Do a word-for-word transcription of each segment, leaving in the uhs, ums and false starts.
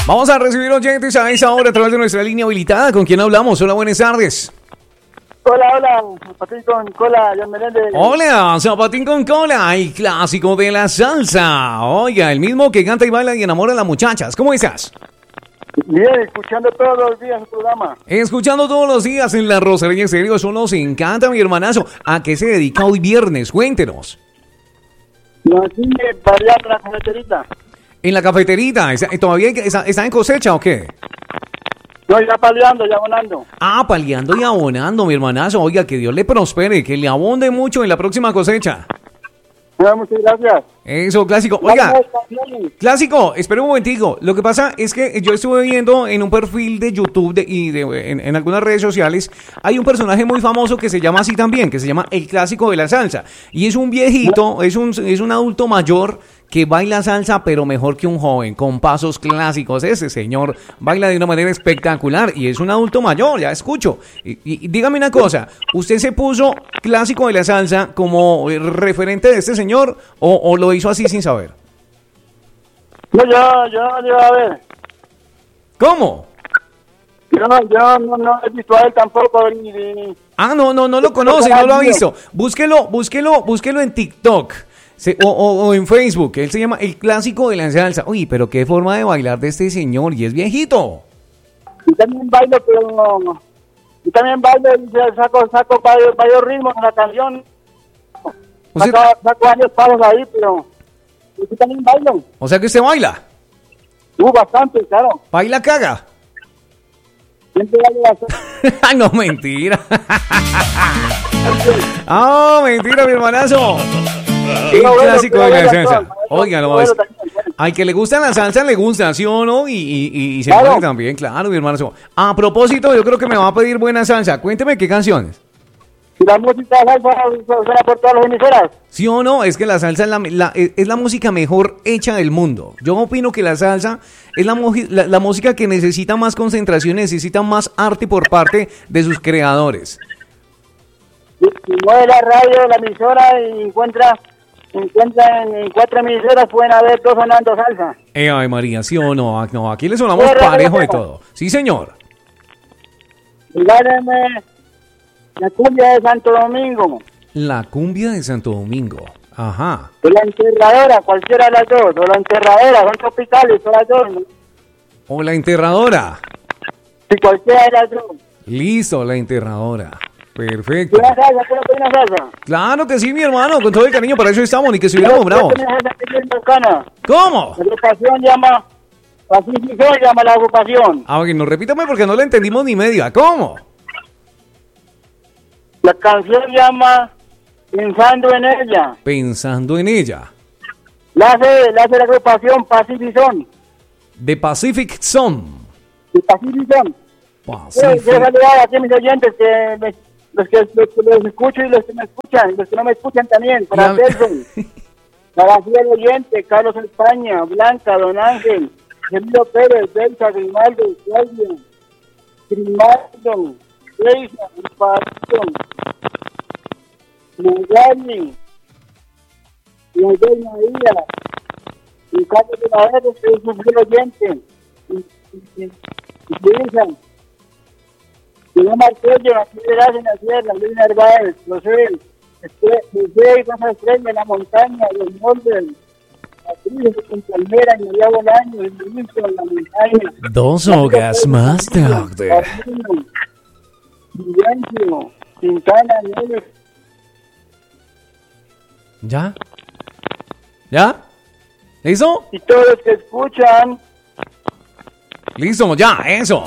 Vamos a recibir oyentes a esa hora a través de nuestra línea habilitada. ¿Con quién hablamos? Hola, buenas tardes. Hola, hola, Zapatín con cola, John Meléndez. Hola, Zapatín con cola, el clásico de la salsa. Oiga, el mismo que canta y baila y enamora a las muchachas. ¿Cómo estás? Bien, escuchando todos los días el programa. Escuchando todos los días en la Rosareña Estéreo. Eso nos encanta, mi hermanazo. ¿A qué se dedica hoy viernes? Cuéntenos. No, aquí me variando la cafeterita. En la cafeterita, ¿está- ¿todavía hay que- está, está en cosecha o qué? No, ya paleando, ya abonando. Ah, paliando y abonando, mi hermanazo. Oiga, que Dios le prospere, que le abonde mucho en la próxima cosecha. Bueno, muchas gracias. Eso, clásico. Oiga, Vamos, campeones. clásico, espera un momentico. Lo que pasa es que yo estuve viendo en un perfil de YouTube de- y de- en, en algunas redes sociales, hay un personaje muy famoso que se llama así también, que se llama el clásico de la salsa. Y es un viejito, es un, es un adulto mayor que baila salsa, pero mejor que un joven, con pasos clásicos. Ese señor baila de una manera espectacular y es un adulto mayor, ya escucho. Y, y- y dígame una cosa, ¿usted se puso clásico de la salsa como eh, referente de este señor o, o lo hizo así sin saber? No, yo, yo no iba a ver. ¿Cómo? Yo, no- yo no, no he visto a él tampoco. Ni, ni- Ah, no, no, no lo conoce, no lo ha visto. Búsquelo, búsquelo, búsquelo en TikTok. Se- o, o- o en Facebook. Él se llama el clásico de la salsa. Uy, pero qué forma de bailar de este señor. Y es viejito. y también bailo, pero no. Y también bailo, y ya saco, saco varios, varios ritmos en la canción. Usted- Saco, saco varios pasos ahí, pero. Y sí también bailo. O sea que usted baila. Uh, bastante, claro. Baila caga. Siempre bailo bastante. Ay, no, mentira. Ah, mentira, mi hermanazo. El No, bueno, clásico pero de la bueno, salsa. bueno, Oiga, no, bueno, es... también, bueno. Al que le gusta la salsa, le gusta, ¿sí o no? Y, y, y- y se Claro. puede también, claro, mi hermanazo. A propósito, yo creo que me va a pedir buena salsa. Cuénteme qué canciones. Y la música salsa suena por todas las emisoras. ¿Sí o no? Es que la salsa es la, la- es la música mejor hecha del mundo. Yo opino que la salsa es la, moji- la, la música que necesita más concentración, necesita más arte por parte de sus creadores. Y, y mueve la radio, la emisora y encuentra, encuentra en, en cuatro emisoras pueden haber dos sonando salsa. Eh, ay María, ¿sí o no? Ah, no, aquí le sonamos Bueno, parejo de bueno. todo. Sí, señor. Y gánenme la cumbia de Santo Domingo, La cumbia de Santo Domingo. Ajá. o la enterradora, cualquiera de las dos, o la enterradora, son tropicales, son las dos, ¿no? O la enterradora. Y cualquiera de las dos. Listo, la enterradora. Perfecto. ¿Una salsa? ¿Tú no tienes salsa? Claro que sí, mi hermano, con todo el cariño, para eso estamos, ni que estuviéramos bravos. ¿Tú tienes salsa que es bacana? ¿Cómo? La agrupación llama, Pacífico llama la agrupación. Ah, bueno, repítame porque no le entendimos ni media. ¿Cómo? La canción llama Pensando en ella. Pensando en ella. La hace, la hace la agrupación Pacificón. The Pacific Zone. De Pacificón. Quiero, Pacific. quiero saludar aquí a mis oyentes, que me- los, que, los que los escucho y los que me escuchan, y los que no me escuchan también. Para Ya- Nelson, para Fiel Oyente, Carlos España, Blanca, Don Ángel, Emilio Pérez, Belsa, Grimaldo, Claudio, Grimaldo, Reisa, Ripardo, Mugani, Miguel María, y Carlos de la Verde, que es un fiel oyente, y, y, y, y Luisa, Señor Martello, aquí de la Sierra, Luis Narváez, José, José y Rosa Estrella en la montaña, los moldes, Patricio en Palmera, y María Bolaño, y Ministro en la montaña. Dos horas más tarde. Armino, Vivencio, Quintana, Nieves. ¿Ya? ¿Ya? ¿Listo? Y todos los que escuchan, Listo, ya, eso.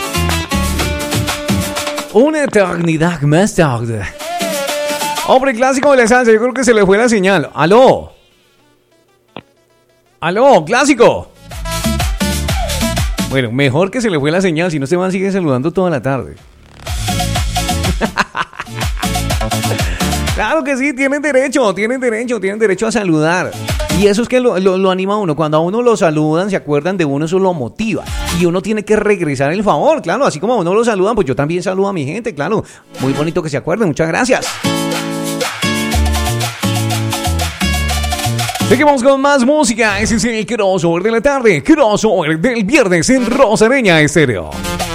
Una eternidad más tarde. Hombre, clásico de la salsa, yo creo que se le fue la señal. ¡Aló! ¡Aló, clásico! Bueno, mejor que se le fue la señal, si no se van a seguir saludando toda la tarde. Claro que sí, tienen derecho, tienen derecho, tienen derecho a saludar. Y eso es que lo, lo, lo anima a uno. Cuando a uno lo saludan, se acuerdan de uno, eso lo motiva. Y uno tiene que regresar el favor, claro. Así como a uno lo saludan, pues yo también saludo a mi gente, claro. Muy bonito que se acuerden, muchas gracias. Seguimos con más música. Ese es el crossover de la tarde. Crossover del viernes en Rosareña Estéreo.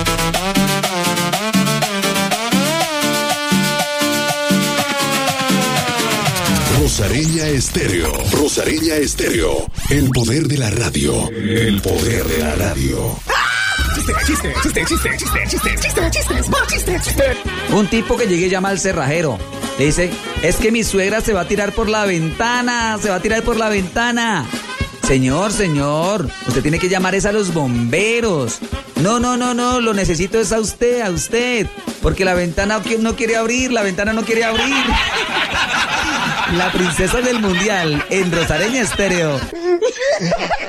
Rosareña Estéreo. Rosareña Estéreo. El poder de la radio. El poder de la radio. Chiste, chiste, chiste, chiste, chiste, chiste, chiste, chiste, chiste. Un tipo que llegue y llama al cerrajero. Le dice, es que mi suegra se va a tirar por la ventana, se va a tirar por la ventana. Señor, señor, usted tiene que llamar es a los bomberos. No, no, no, no, lo necesito es a usted, a usted. Porque la ventana no quiere abrir, la ventana no quiere abrir. La princesa del mundial en Rosareña Estéreo.